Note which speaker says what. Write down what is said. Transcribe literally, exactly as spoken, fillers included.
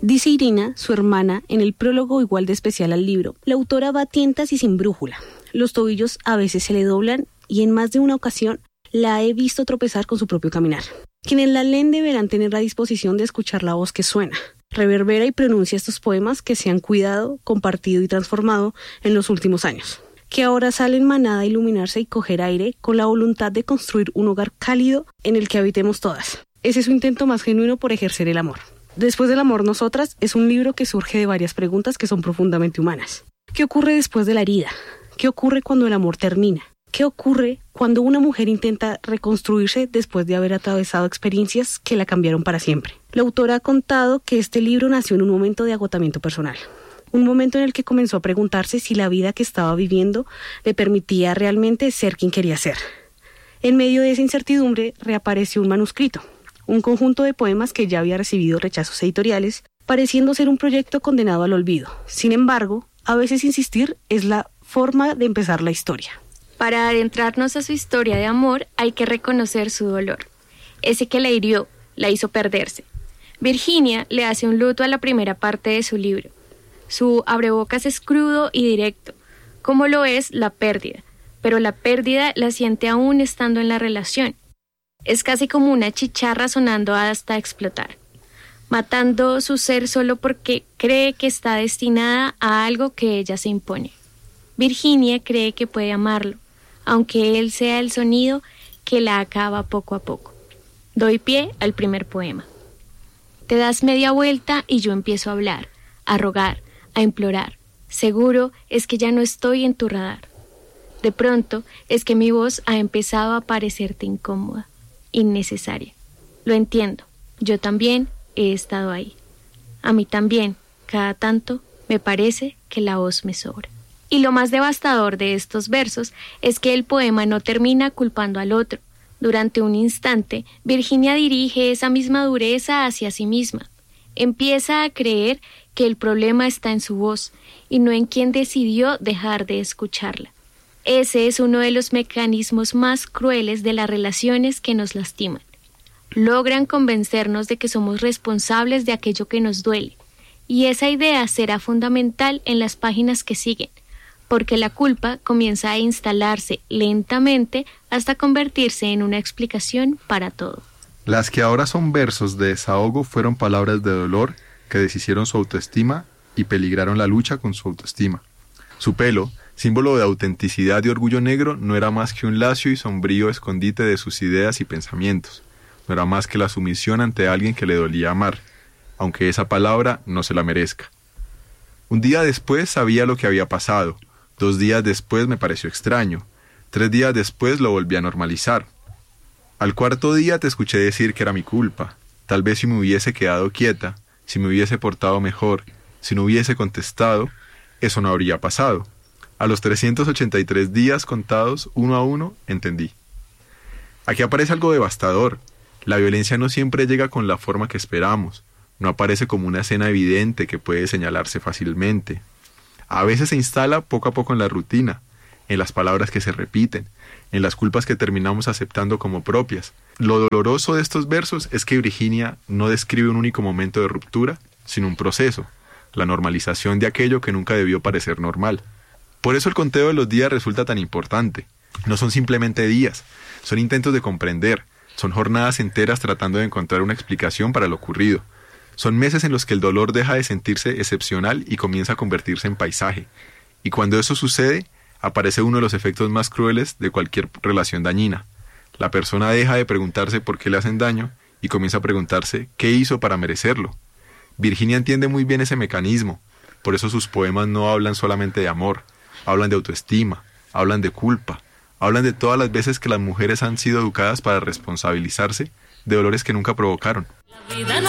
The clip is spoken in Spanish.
Speaker 1: Dice Irina, su hermana, en el prólogo igual de especial al libro, la autora va a tientas y sin brújula. Los tobillos a veces se le doblan y en más de una ocasión la he visto tropezar con su propio caminar. Quienes la leen deberán tener la disposición de escuchar la voz que suena, reverbera y pronuncia estos poemas que se han cuidado, compartido y transformado en los últimos años, que ahora salen manada a iluminarse y coger aire con la voluntad de construir un hogar cálido en el que habitemos todas. Ese es su intento más genuino por ejercer el amor. Después del amor, nosotras es un libro que surge de varias preguntas que son profundamente humanas. ¿Qué ocurre después de la herida? ¿Qué ocurre cuando el amor termina? ¿Qué ocurre cuando una mujer intenta reconstruirse después de haber atravesado experiencias que la cambiaron para siempre? La autora ha contado que este libro nació en un momento de agotamiento personal. Un momento en el que comenzó a preguntarse si la vida que estaba viviendo le permitía realmente ser quien quería ser. En medio de esa incertidumbre reapareció un manuscrito, un conjunto de poemas que ya había recibido rechazos editoriales, pareciendo ser un proyecto condenado al olvido. Sin embargo, a veces insistir es la forma de empezar la historia.
Speaker 2: Para adentrarnos a su historia de amor hay que reconocer su dolor, ese que la hirió, la hizo perderse. Virginia le hace un luto a la primera parte de su libro. Su abrebocas es crudo y directo, como lo es la pérdida, pero la pérdida la siente aún estando en la relación. Es casi como una chicharra sonando hasta explotar, matando su ser solo porque cree que está destinada a algo que ella se impone. Virginia cree que puede amarlo, aunque él sea el sonido que la acaba poco a poco. Doy pie al primer poema. Te das media vuelta y yo empiezo a hablar, a rogar, a implorar. Seguro es que ya no estoy en tu radar. De pronto es que mi voz ha empezado a parecerte incómoda, innecesaria. Lo entiendo, yo también he estado ahí. A mí también, cada tanto, me parece que la voz me sobra. Y lo más devastador de estos versos es que el poema no termina culpando al otro. Durante un instante, Virginia dirige esa misma dureza hacia sí misma. Empieza a creer que el problema está en su voz y no en quien decidió dejar de escucharla. Ese es uno de los mecanismos más crueles de las relaciones que nos lastiman. Logran convencernos de que somos responsables de aquello que nos duele, y esa idea será fundamental en las páginas que siguen, porque la culpa comienza a instalarse lentamente hasta convertirse en una explicación para todo.
Speaker 3: Las que ahora son versos de desahogo fueron palabras de dolor que deshicieron su autoestima y peligraron la lucha con su autoestima. Su pelo, símbolo de autenticidad y orgullo negro, no era más que un lacio y sombrío escondite de sus ideas y pensamientos. No era más que la sumisión ante alguien que le dolía amar, aunque esa palabra no se la merezca. Un día después sabía lo que había pasado. Dos días después me pareció extraño. Tres días después lo volví a normalizar. Al cuarto día te escuché decir que era mi culpa. Tal vez si me hubiese quedado quieta, si me hubiese portado mejor, si no hubiese contestado, eso no habría pasado. A los trescientos ochenta y tres días contados, uno a uno, entendí. Aquí aparece algo devastador. La violencia no siempre llega con la forma que esperamos. No aparece como una escena evidente que puede señalarse fácilmente. A veces se instala poco a poco en la rutina, en las palabras que se repiten, en las culpas que terminamos aceptando como propias. Lo doloroso de estos versos es que Virginia no describe un único momento de ruptura, sino un proceso, la normalización de aquello que nunca debió parecer normal. Por eso el conteo de los días resulta tan importante. No son simplemente días, son intentos de comprender, son jornadas enteras tratando de encontrar una explicación para lo ocurrido. Son meses en los que el dolor deja de sentirse excepcional y comienza a convertirse en paisaje. Y cuando eso sucede, aparece uno de los efectos más crueles de cualquier relación dañina. La persona deja de preguntarse por qué le hacen daño y comienza a preguntarse qué hizo para merecerlo. Virginia entiende muy bien ese mecanismo, por eso sus poemas no hablan solamente de amor, hablan de autoestima, hablan de culpa, hablan de todas las veces que las mujeres han sido educadas para responsabilizarse de dolores que nunca provocaron.
Speaker 4: La vida no